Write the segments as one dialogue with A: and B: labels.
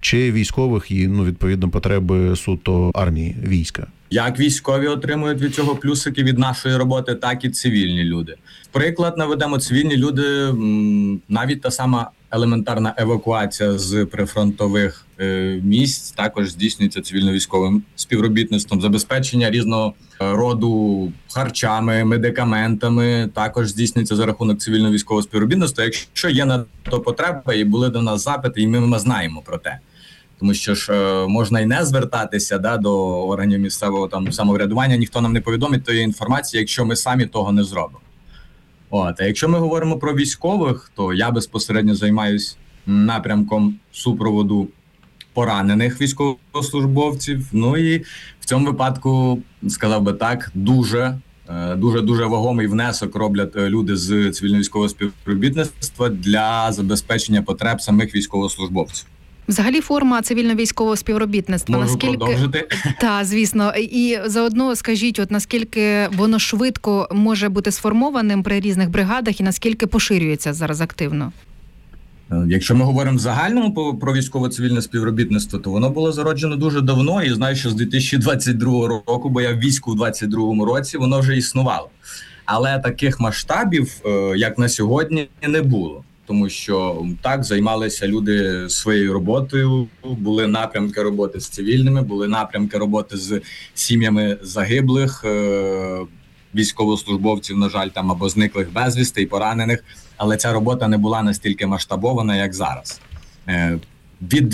A: чи військових і, відповідно, потреби суто армії, війська?
B: Як військові отримують від цього плюсики від нашої роботи, так і цивільні люди. Приклад наведемо: цивільні люди, навіть та сама елементарна евакуація з прифронтових місць також здійснюється цивільно-військовим співробітництвом. Забезпечення різного роду харчами, медикаментами також здійснюється за рахунок цивільно-військового співробітництва, якщо є на то потреба і були до нас запити, і ми знаємо про те. Тому що ж можна і не звертатися до органів місцевого самоврядування, ніхто нам не повідомить тої інформації, якщо ми самі того не зробимо. А якщо ми говоримо про військових, то я безпосередньо займаюсь напрямком супроводу поранених військовослужбовців. І в цьому випадку, сказав би так, дуже вагомий внесок роблять люди з цивільно-військового співробітництва для забезпечення потреб самих військовослужбовців.
C: Взагалі форма цивільно-військового співробітництва,
B: можу продовжити?
C: Так, звісно. І заодно скажіть, наскільки воно швидко може бути сформованим при різних бригадах і наскільки поширюється зараз активно?
B: Якщо ми говоримо в загальному про військово-цивільне співробітництво, то воно було зароджено дуже давно, і знаю, що з 2022 року, бо я в війську в 2022 році, воно вже існувало. Але таких масштабів, як на сьогодні, не було. Тому що так займалися люди своєю роботою, були напрямки роботи з цивільними, були напрямки роботи з сім'ями загиблих військовослужбовців, на жаль, або зниклих безвісти і поранених, але ця робота не була настільки масштабована, як зараз. Від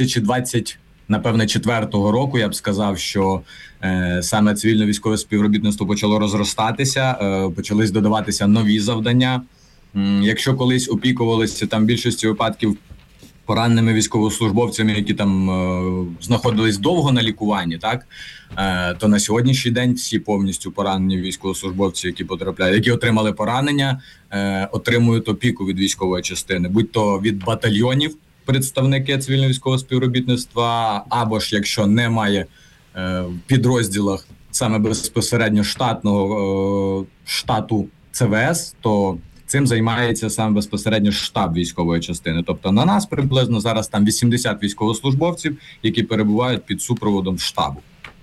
B: 2024 року я б сказав, що саме цивільно-військове співробітництво почало розростатися, почались додаватися нові завдання. Якщо колись опікувалися в більшості випадків пораненими військовослужбовцями, які знаходились довго на лікуванні, то на сьогоднішній день всі повністю поранені військовослужбовці, які отримали поранення, отримують опіку від військової частини, будь то від батальйонів представники цивільно-військового співробітництва, або ж якщо немає в підрозділах саме безпосередньо штату ЦВС, то цим займається саме безпосередньо штаб військової частини. Тобто на нас приблизно зараз 80 військовослужбовців, які перебувають під супроводом штабу.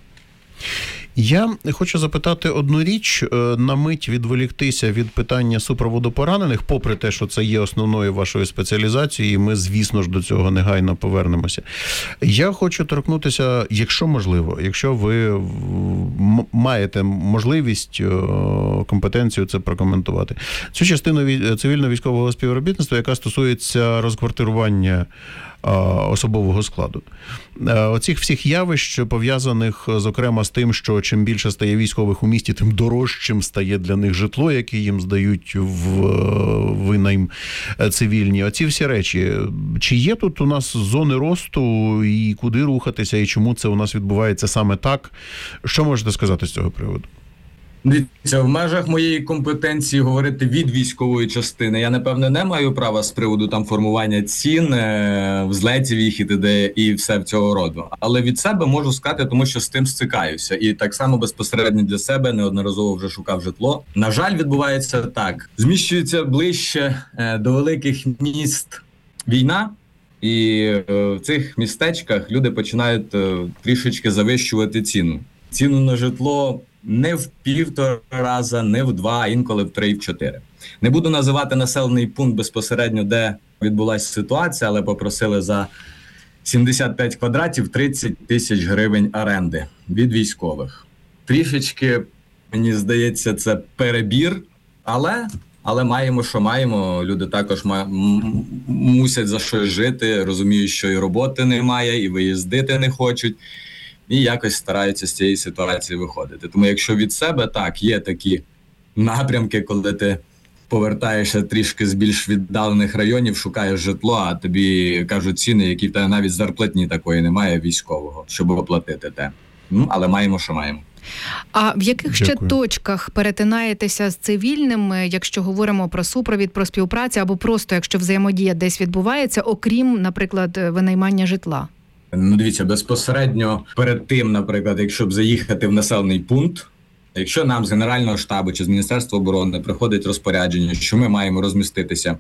A: Я хочу запитати одну річ, на мить відволіктися від питання супроводу поранених, попри те, що це є основною вашою спеціалізацією, і ми, звісно ж, до цього негайно повернемося. Я хочу торкнутися, якщо можливо, якщо ви маєте можливість, компетенцію це прокоментувати, цю частину цивільно-військового співробітництва, яка стосується розквартирування особового складу. Оцих всіх явищ, пов'язаних, зокрема, з тим, що чим більше стає військових у місті, тим дорожчим стає для них житло, яке їм здають в винайм цивільні. Оці всі речі. Чи є тут у нас зони росту, і куди рухатися, і чому це у нас відбувається саме так? Що можете сказати з цього приводу?
B: Дивіться, в межах моєї компетенції говорити від військової частини. Я, напевне, не маю права з приводу формування цін, взлетів їх і т.д. і все в цього роду. Але від себе можу сказати, тому що з тим стикаюся. І так само безпосередньо для себе неодноразово вже шукав житло. На жаль, відбувається так. Зміщується ближче до великих міст війна. І в цих містечках люди починають трішечки завищувати ціну. Ціну на житло не в 1,5 рази, не в 2, інколи в 3, в 4. Не буду називати населений пункт безпосередньо, де відбулася ситуація, але попросили за 75 квадратів 30 тисяч гривень оренди від військових. Трішечки, мені здається, це перебір, але маємо, що маємо. Люди також мусять за щось жити, розуміють, що і роботи немає, і виїздити не хочуть. І якось стараються з цієї ситуації виходити. Тому якщо від себе, так, є такі напрямки, коли ти повертаєшся трішки з більш віддалених районів, шукаєш житло, а тобі кажуть ціни, які в тебе навіть зарплатні такої немає військового, щоб оплатити те. Але маємо, що маємо.
C: А в яких ще точках перетинаєтеся з цивільними, якщо говоримо про супровід, про співпрацю, або просто якщо взаємодія десь відбувається, окрім, наприклад, винаймання житла?
B: Дивіться, безпосередньо перед тим, наприклад, якщо б заїхати в населений пункт, якщо нам з Генерального штабу чи з Міністерства оборони приходить розпорядження, що ми маємо розміститися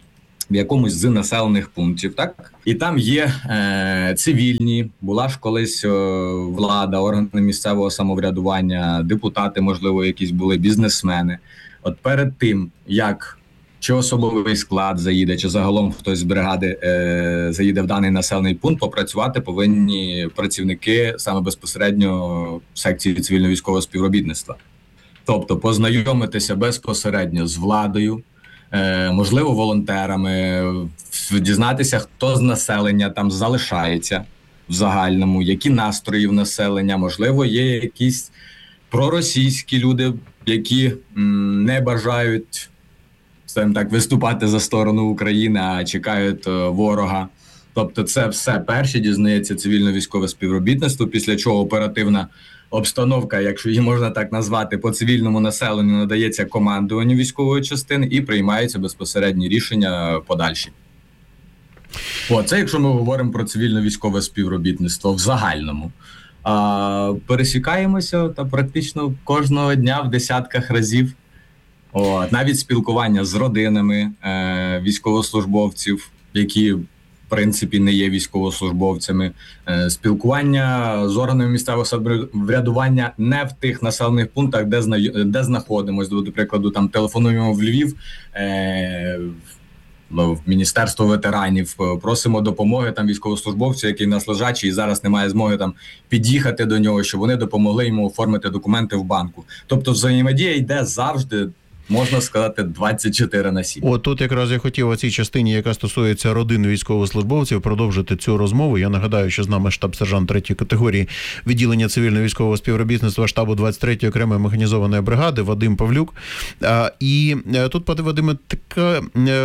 B: в якомусь з населених пунктів, так? І там є цивільні, була ж колись влада, органи місцевого самоврядування, депутати, можливо, якісь були, бізнесмени. От перед тим, як чи особовий склад заїде, чи загалом хтось з бригади заїде в даний населений пункт, попрацювати повинні працівники саме безпосередньо секції цивільно-військового співробітництва. Тобто познайомитися безпосередньо з владою, можливо, волонтерами, дізнатися, хто з населення там залишається в загальному, які настрої в населення, можливо, є якісь проросійські люди, які не бажають, скажімо так, виступати за сторону України, а чекають ворога. Тобто це все перше дізнається цивільно-військове співробітництво, після чого оперативна обстановка, якщо її можна так назвати, по цивільному населенню надається командуванню військової частини і приймаються безпосередні рішення подальші. Це якщо ми говоримо про цивільно-військове співробітництво в загальному. Пересікаємося та практично кожного дня в десятках разів. Навіть спілкування з родинами військовослужбовців, які в принципі не є військовослужбовцями, спілкування з органами місцевого самоврядування не в тих населених пунктах, де знаходимося. До прикладу, там телефонуємо в Львів, в Міністерство ветеранів, просимо допомоги там військовослужбовцю, який в нас лежачий і зараз не має змоги там під'їхати до нього, щоб вони допомогли йому оформити документи в банку. Тобто взаємодія йде завжди, можна сказати, 24/7.
A: Тут якраз я хотів у цій частині, яка стосується родин військовослужбовців, продовжити цю розмову. Я нагадаю, що з нами штаб-сержант 3-ї категорії відділення цивільно-військового співробітництва штабу 23-ї окремої механізованої бригади Вадим Павлюк. І тут, Вадиме, така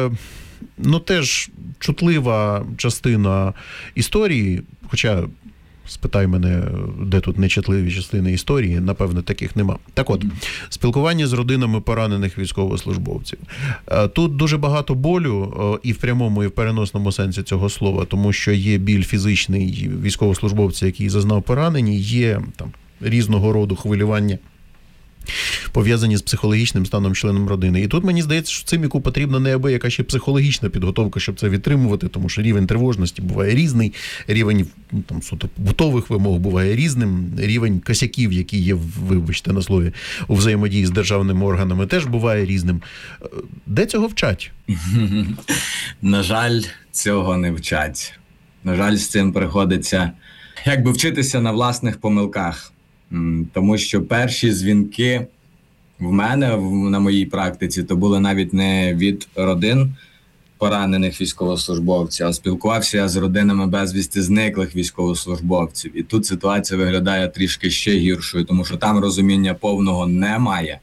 A: теж чутлива частина історії, хоча спитай мене, де тут нечутливі частини історії, напевно, таких нема. Так от, спілкування з родинами поранених військовослужбовців. Тут дуже багато болю і в прямому, і в переносному сенсі цього слова, тому що є біль фізичний військовослужбовця, який зазнав поранення, є там різного роду хвилювання, пов'язані з психологічним станом членом родини. І тут мені здається, що циміку потрібна неабияка ще психологічна підготовка, щоб це відтримувати, тому що рівень тривожності буває різний, рівень там суто побутових вимог буває різним, рівень косяків, які є, вибачте на слові, у взаємодії з державними органами, теж буває різним. Де цього вчать?
B: На жаль, цього не вчать. На жаль, з цим приходиться вчитися на власних помилках. Тому що перші дзвінки в мене на моїй практиці то були навіть не від родин поранених військовослужбовців, а спілкувався я з родинами безвісти зниклих військовослужбовців. І тут ситуація виглядає трішки ще гіршою, тому що там розуміння повного немає.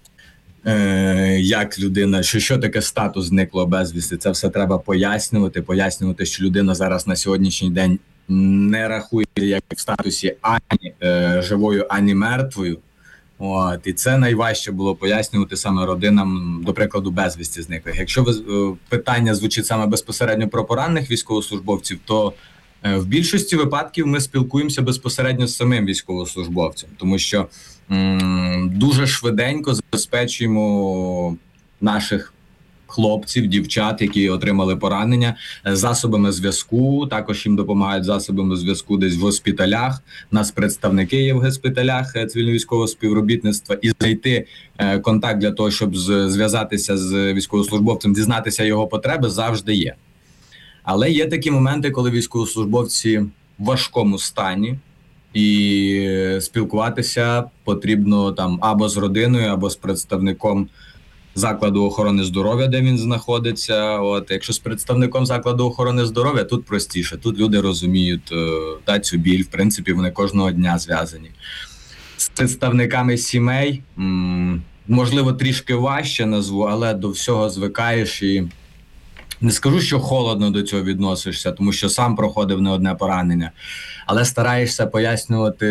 B: Як людина, що таке статус зниклого безвісти, це все треба пояснювати, що людина зараз на сьогоднішній день не рахує як в статусі ані живою, ані мертвою. І це найважче було пояснювати саме родинам, до прикладу, безвісти зниклих. Якщо питання звучить саме безпосередньо про поранених військовослужбовців, то в більшості випадків ми спілкуємося безпосередньо з самим військовослужбовцем, тому що дуже швиденько забезпечуємо наших хлопців, дівчат, які отримали поранення, засобами зв'язку. Також їм допомагають засобами зв'язку десь в госпіталях. У нас представники є в госпіталях цивільно-військового співробітництва. І знайти контакт для того, щоб зв'язатися з військовослужбовцем, дізнатися його потреби, завжди є. Але є такі моменти, коли військовослужбовці в важкому стані, і спілкуватися потрібно там або з родиною, або з представником закладу охорони здоров'я, де він знаходиться. Якщо з представником закладу охорони здоров'я, тут простіше. Тут люди розуміють цю біль, в принципі, вони кожного дня зв'язані. З представниками сімей, можливо, трішки важче назву, але до всього звикаєш і не скажу, що холодно до цього відносишся, тому що сам проходив не одне поранення, але стараєшся пояснювати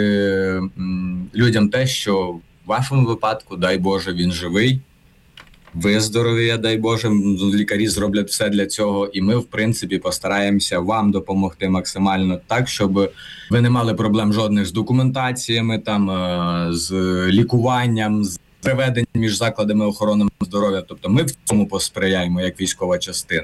B: людям те, що в вашому випадку, дай Боже, він живий, виздоровіє, дай Боже, лікарі зроблять все для цього, і ми, в принципі, постараємося вам допомогти максимально так, щоб ви не мали проблем жодних з документаціями, там, з лікуванням, з приведенням між закладами охорони здоров'я. Тобто ми в цьому посприяємо, як військова частина.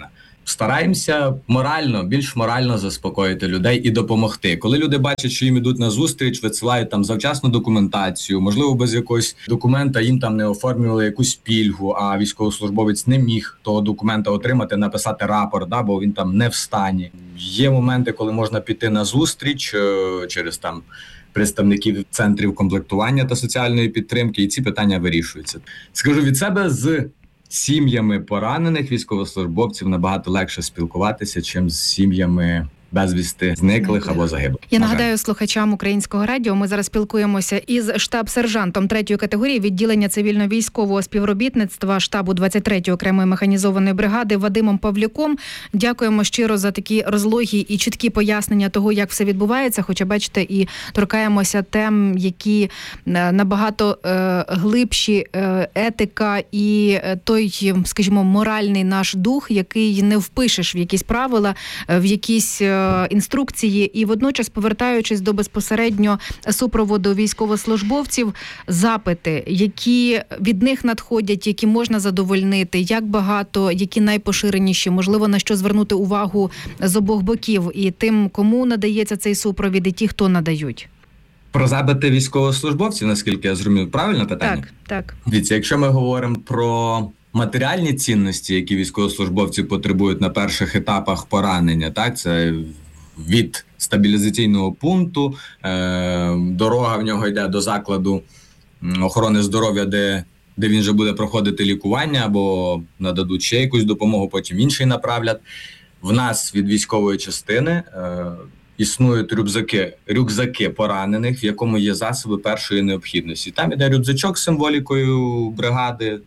B: стараємося більш морально заспокоїти людей і допомогти. Коли люди бачать, що їм ідуть на зустріч, висилають там завчасну документацію, можливо, без якогось документа їм там не оформлювали якусь пільгу, а військовослужбовець не міг того документа отримати, написати рапорт, бо він там не в стані. Є моменти, коли можна піти на зустріч через там представників центрів комплектування та соціальної підтримки, і ці питання вирішуються. Скажу від себе, з сім'ями поранених військовослужбовців набагато легше спілкуватися, чим з сім'ями безвісти зниклих або загиблих.
C: Я нагадаю слухачам Українського радіо, ми зараз спілкуємося із штаб-сержантом 3-ї категорії відділення цивільно-військового співробітництва штабу 23-ї окремої механізованої бригади Вадимом Павлюком. Дякуємо щиро за такі розлогі і чіткі пояснення того, як все відбувається, хоча, бачите, і торкаємося тем, які набагато глибші, етика і той, скажімо, моральний наш дух, який не впишеш в якісь правила, в якісь інструкції, і водночас, повертаючись до безпосередньо супроводу військовослужбовців, запити, які від них надходять, які можна задовольнити, як багато, які найпоширеніші, можливо, на що звернути увагу з обох боків, і тим, кому надається цей супровід, і ті, хто надають.
B: Про запити військовослужбовців, наскільки я зрозумів, правильне питання?
C: Так.
B: Дивіться, якщо ми говоримо про матеріальні цінності, які військовослужбовці потребують на перших етапах поранення, так, це від стабілізаційного пункту, дорога в нього йде до закладу охорони здоров'я, де він вже буде проходити лікування, або нададуть ще якусь допомогу, потім інший направлять. В нас від військової частини існують рюкзаки поранених, в якому є засоби першої необхідності. Там іде рюкзачок з символікою бригади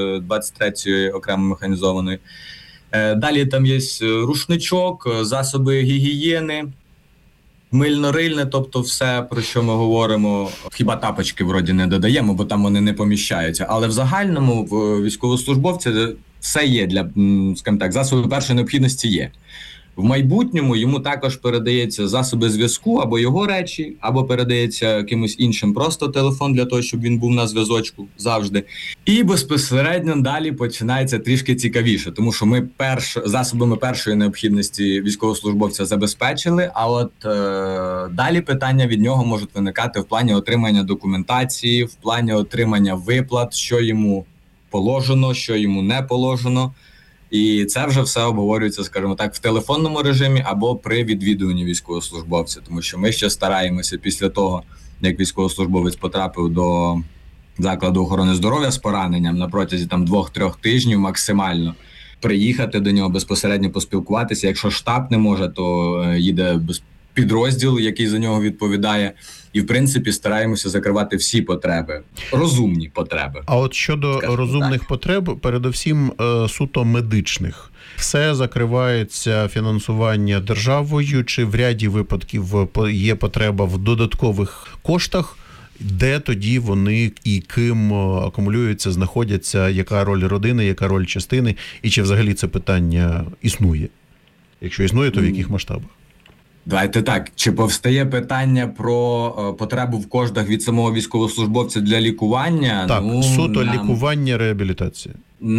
B: 23-ї окремо механізованої. Далі там є рушничок, засоби гігієни, мильно-рильне, тобто все, про що ми говоримо. Хіба тапочки вроді не додаємо, бо там вони не поміщаються. Але в загальному в військовослужбовця все є для, скажімо так, засоби першої необхідності є. В майбутньому йому також передається засоби зв'язку, або його речі, або передається якимось іншим просто телефон для того, щоб він був на зв'язочку завжди. І безпосередньо далі починається трішки цікавіше, тому що ми засобами першої необхідності військовослужбовця забезпечили, а от далі питання від нього можуть виникати в плані отримання документації, в плані отримання виплат, що йому положено, що йому не положено. І це вже все обговорюється, скажімо так, в телефонному режимі або при відвідуванні військовослужбовця. Тому що ми ще стараємося після того, як військовослужбовець потрапив до закладу охорони здоров'я з пораненням на протязі 2-3 тижнів максимально, приїхати до нього безпосередньо поспілкуватися. Якщо штаб не може, то їде підрозділ, який за нього відповідає. І, в принципі, стараємося закривати всі потреби, розумні потреби.
A: А от щодо розумних потреб, передусім суто медичних, все закривається фінансування державою, чи в ряді випадків є потреба в додаткових коштах, де тоді вони і ким акумулюються, знаходяться, яка роль родини, яка роль частини, і чи взагалі це питання існує? Якщо існує, то в яких масштабах?
B: Давайте так, чи повстає питання про потребу в коштах від самого військовослужбовця для лікування?
A: Так, суто лікування, реабілітація.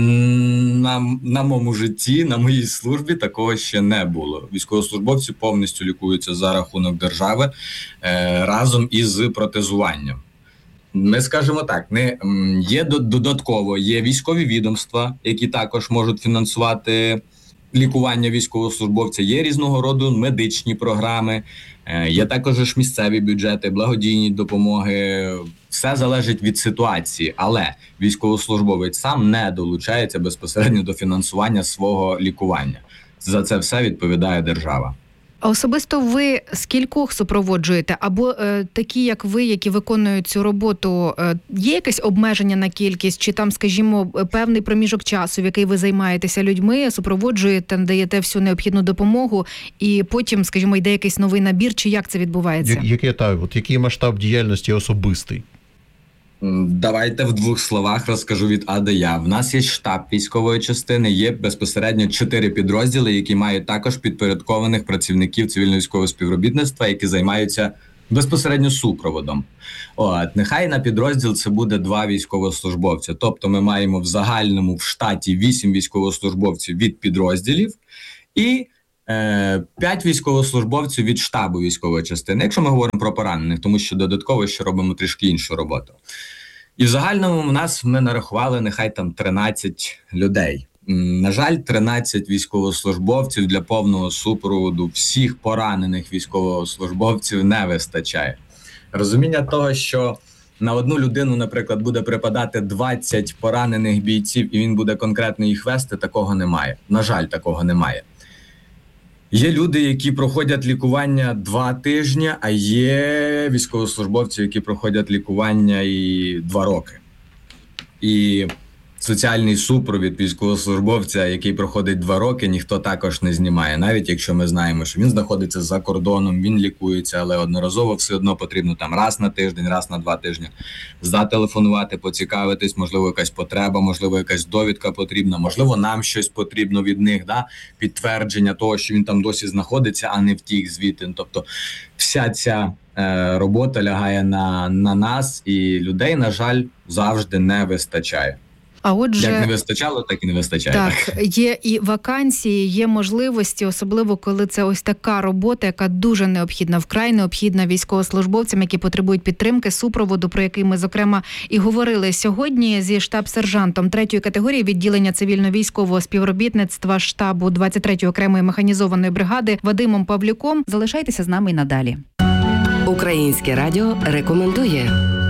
B: На моєму житті, на моїй службі такого ще не було. Військовослужбовці повністю лікуються за рахунок держави разом із протезуванням. Ми скажемо так, є додатково, є військові відомства, які також можуть фінансувати лікування військовослужбовця, є різного роду медичні програми, є також місцеві бюджети, благодійні допомоги. Все залежить від ситуації, але військовослужбовець сам не долучається безпосередньо до фінансування свого лікування. За це все відповідає держава.
C: А особисто ви скількох супроводжуєте? Або такі, як ви, які виконують цю роботу, є якесь обмеження на кількість? Чи там, скажімо, певний проміжок часу, в який ви займаєтеся людьми, супроводжуєте, надаєте всю необхідну допомогу, і потім, скажімо, йде якийсь новий набір, чи як це відбувається?
A: Який масштаб діяльності особистий?
B: Давайте в 2 словах розкажу від А до Я. В нас є штаб військової частини, є безпосередньо 4 підрозділи, які мають також підпорядкованих працівників цивільно-військового співробітництва, які займаються безпосередньо супроводом. Нехай на підрозділ це буде 2 військовослужбовця. Тобто ми маємо в загальному в штаті 8 військовослужбовців від підрозділів і 5 військовослужбовців від штабу військової частини, якщо ми говоримо про поранених, тому що додатково ще робимо трішки іншу роботу. І в загальному ми нарахували нехай там 13 людей. На жаль, 13 військовослужбовців для повного супроводу всіх поранених військовослужбовців не вистачає. Розуміння того, що на одну людину, наприклад, буде припадати 20 поранених бійців і він буде конкретно їх вести, такого немає. На жаль, такого немає. Є люди, які проходять лікування 2 тижні, а є військовослужбовці, які проходять лікування і 2 роки. І соціальний супровід військовослужбовця, який проходить 2 роки, ніхто також не знімає. Навіть якщо ми знаємо, що він знаходиться за кордоном, він лікується, але одноразово все одно потрібно там раз на тиждень, раз на 2 тижні зателефонувати, поцікавитись, можливо, якась потреба, можливо, якась довідка потрібна, можливо, нам щось потрібно від них, підтвердження того, що він там досі знаходиться, а не втік звідти. Тобто вся ця робота лягає на нас, і людей, на жаль, завжди не вистачає.
C: А отже,
B: як не вистачало, так і не вистачає.
C: Так, є і вакансії, є можливості, особливо коли це ось така робота, яка дуже необхідна, вкрай необхідна військовослужбовцям, які потребують підтримки, супроводу, про який ми, зокрема, і говорили сьогодні зі штаб-сержантом 3-ї категорії відділення цивільно-військового співробітництва штабу 23-ї окремої механізованої бригади Вадимом Павлюком. Залишайтеся з нами і надалі.
D: Українське радіо рекомендує.